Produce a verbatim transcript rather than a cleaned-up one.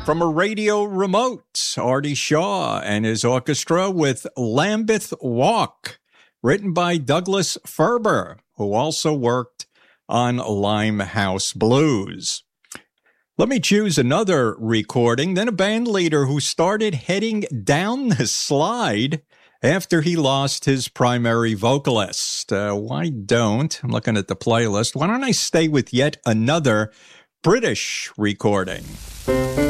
from a radio remote, Artie Shaw and his orchestra with Lambeth Walk, written by Douglas Ferber, who also worked on Limehouse Blues. Let me choose another recording, then a band leader who started heading down the slide after he lost his primary vocalist. Uh, why don't, I'm looking at the playlist, why don't I stay with yet another British recording?